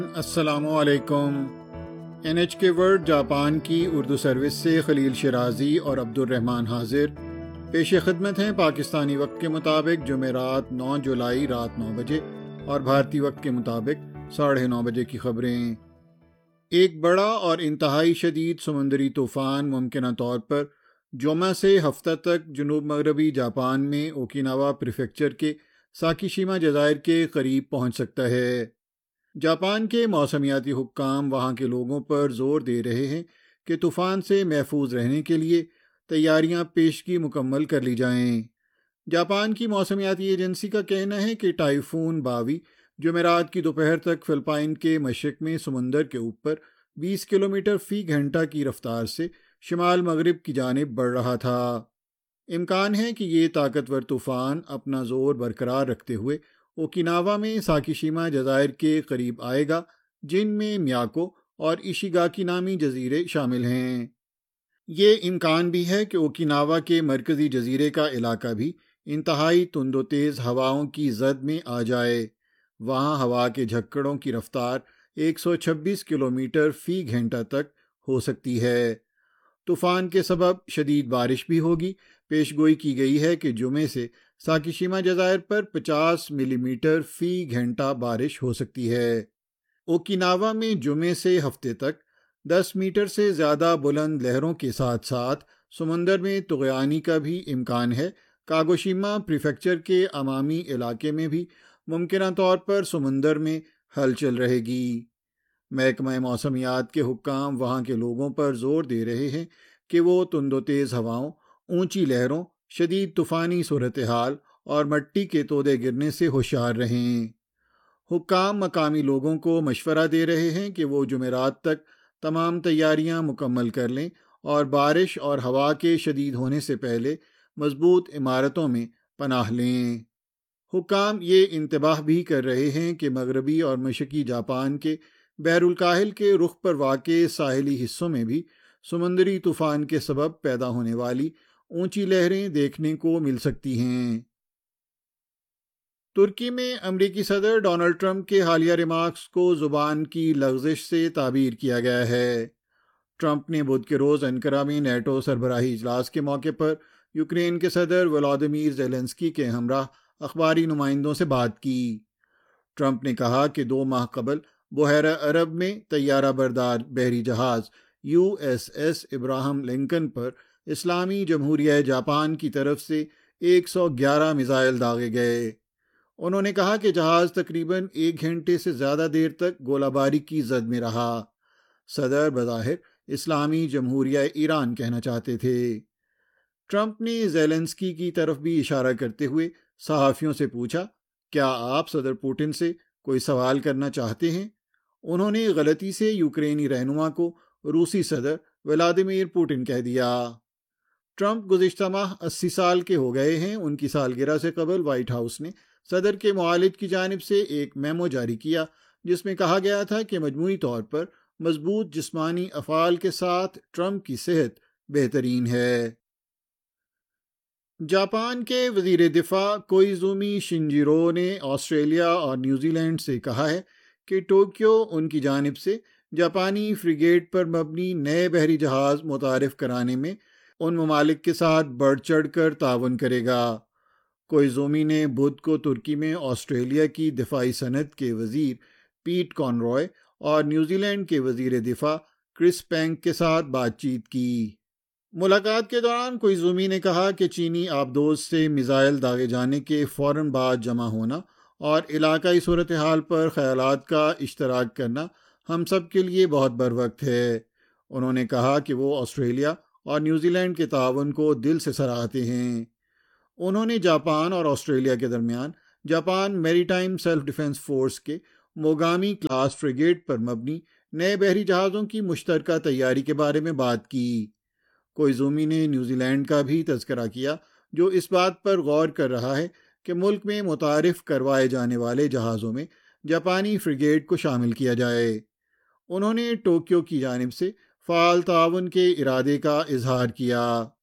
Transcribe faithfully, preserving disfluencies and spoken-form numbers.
السلام علیکم۔ N H کے ورلڈ جاپان کی اردو سروس سے خلیل شرازی اور عبد الرحمن حاضر پیش خدمت ہیں پاکستانی وقت کے مطابق جمعرات نو جولائی رات نو بجے اور بھارتی وقت کے مطابق ساڑھے نو بجے کی خبریں۔ ایک بڑا اور انتہائی شدید سمندری طوفان ممکنہ طور پر جمعہ سے ہفتہ تک جنوب مغربی جاپان میں اوکیناوا پریفیکچر کے ساکیشیما جزائر کے قریب پہنچ سکتا ہے۔ جاپان کے موسمیاتی حکام وہاں کے لوگوں پر زور دے رہے ہیں کہ طوفان سے محفوظ رہنے کے لیے تیاریاں پیشگی مکمل کر لی جائیں۔ جاپان کی موسمیاتی ایجنسی کا کہنا ہے کہ ٹائفون باوی جمعرات کی دوپہر تک فلپائن کے مشرق میں سمندر کے اوپر بیس کلومیٹر فی گھنٹہ کی رفتار سے شمال مغرب کی جانب بڑھ رہا تھا۔ امکان ہے کہ یہ طاقتور طوفان اپنا زور برقرار رکھتے ہوئے اوکیناوا میں ساکیشیما جزائر کے قریب آئے گا، جن میں میاکو اور ایشیگاکی نامی جزیرے شامل ہیں۔ یہ امکان بھی ہے کہ اوکیناوا کے مرکزی جزیرے کا علاقہ بھی انتہائی تند و تیز ہواؤں کی زد میں آ جائے۔ وہاں ہوا کے جھکڑوں کی رفتار ایک سو چھبیس کلومیٹر فی گھنٹہ تک ہو سکتی ہے۔ طوفان کے سبب شدید بارش بھی ہوگی۔ پیش گوئی کی گئی ہے کہ جمعے سے ساکیشیما جزائر پر پچاس ملی میٹر فی گھنٹہ بارش ہو سکتی ہے۔ اوکیناوا میں جمعے سے ہفتے تک دس میٹر سے زیادہ بلند لہروں کے ساتھ ساتھ سمندر میں طغیانی کا بھی امکان ہے۔ کاگوشیما پریفیکچر کے عوامی علاقے میں بھی ممکنہ طور پر سمندر میں ہلچل رہے گی۔ محکمہ موسمیات کے حکام وہاں کے لوگوں پر زور دے رہے ہیں کہ وہ تند و تیز ہواؤں، اونچی لہروں، شدید طوفانی صورتحال اور مٹی کے تودے گرنے سے ہوشیار رہیں۔ حکام مقامی لوگوں کو مشورہ دے رہے ہیں کہ وہ جمعرات تک تمام تیاریاں مکمل کر لیں اور بارش اور ہوا کے شدید ہونے سے پہلے مضبوط عمارتوں میں پناہ لیں۔ حکام یہ انتباہ بھی کر رہے ہیں کہ مغربی اور مشرقی جاپان کے بحر الکاہل کے رخ پر واقع ساحلی حصوں میں بھی سمندری طوفان کے سبب پیدا ہونے والی اونچی لہریں دیکھنے کو مل سکتی ہیں۔ ترکی میں امریکی صدر ڈونلڈ ٹرمپ کے حالیہ ریمارکس کو زبان کی لغزش سے تعبیر کیا گیا ہے۔ ٹرمپ نے بدھ کے روز انقرہ میں نیٹو سربراہی اجلاس کے موقع پر یوکرین کے صدر ولادیمیر زیلنسکی کے ہمراہ اخباری نمائندوں سے بات کی۔ ٹرمپ نے کہا کہ دو ماہ قبل بحیرہ عرب میں طیارہ بردار بحری جہاز U S S Abraham Lincoln پر اسلامی جمہوریہ جاپان کی طرف سے ایک سو گیارہ میزائل داغے گئے۔ انہوں نے کہا کہ جہاز تقریباً ایک گھنٹے سے زیادہ دیر تک گولہ باری کی زد میں رہا۔ صدر بظاہر اسلامی جمہوریہ ایران کہنا چاہتے تھے۔ ٹرمپ نے زیلنسکی کی طرف بھی اشارہ کرتے ہوئے صحافیوں سے پوچھا، کیا آپ صدر پوٹن سے کوئی سوال کرنا چاہتے ہیں؟ انہوں نے غلطی سے یوکرینی رہنما کو روسی صدر ولادیمیر پوٹن کہہ دیا۔ ٹرمپ گزشتہ ماہ اسی سال کے ہو گئے ہیں۔ ان کی سالگرہ سے قبل وائٹ ہاؤس نے صدر کے معالج کی جانب سے ایک میمو جاری کیا جس میں کہا گیا تھا کہ مجموعی طور پر مضبوط جسمانی افعال کے ساتھ ٹرمپ کی صحت بہترین ہے۔ جاپان کے وزیر دفاع کوئیزومی شنجیرو نے آسٹریلیا اور نیوزی لینڈ سے کہا ہے کہ ٹوکیو ان کی جانب سے جاپانی فریگیٹ پر مبنی نئے بحری جہاز متعارف کرانے میں ان ممالک کے ساتھ بڑھ چڑھ کر تعاون کرے گا۔ کوئیزومی نے بدھ کو ترکی میں آسٹریلیا کی دفاعی صنعت کے وزیر پیٹ کانرائے اور نیوزی لینڈ کے وزیر دفاع کرس پینک کے ساتھ بات چیت کی۔ ملاقات کے دوران کوئیزومی نے کہا کہ چینی آبدوز سے میزائل داغے جانے کے فوراً بعد جمع ہونا اور علاقائی صورتحال پر خیالات کا اشتراک کرنا ہم سب کے لیے بہت بروقت ہے۔ انہوں نے کہا کہ وہ آسٹریلیا اور نیوزی لینڈ کے تعاون کو دل سے سراہتے ہیں۔ انہوں نے جاپان اور آسٹریلیا کے درمیان جاپان میری ٹائم سیلف ڈیفنس فورس کے موگامی کلاس فریگیٹ پر مبنی نئے بحری جہازوں کی مشترکہ تیاری کے بارے میں بات کی۔ کوئیزومی نے نیوزی لینڈ کا بھی تذکرہ کیا جو اس بات پر غور کر رہا ہے کہ ملک میں متعارف کروائے جانے والے جہازوں میں جاپانی فریگیٹ کو شامل کیا جائے۔ انہوں نے ٹوکیو کی جانب سے فعال تعاون کے ارادے کا اظہار کیا۔